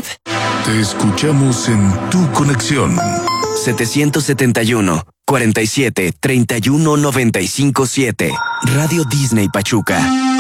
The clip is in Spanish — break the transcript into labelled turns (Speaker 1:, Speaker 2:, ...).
Speaker 1: web.
Speaker 2: Te escuchamos en tu conexión.
Speaker 1: 771-47-31-95-7. Radio Disney Pachuca.